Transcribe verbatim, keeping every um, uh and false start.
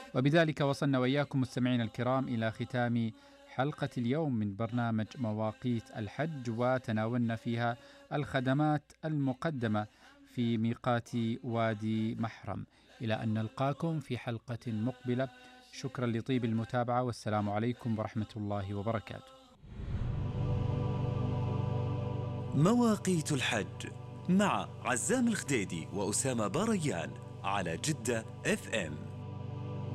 وبذلك وصلنا وإياكم مستمعينا الكرام إلى ختام حلقة اليوم من برنامج مواقيت الحج، وتناولنا فيها الخدمات المقدمة في ميقات وادي محرم. إلى أن نلقاكم في حلقة مقبلة، شكرا لطيب المتابعة، والسلام عليكم ورحمة الله وبركاته. مواقيت الحج مع عزام الخديدي وأسامة باريان على جدة اف ام.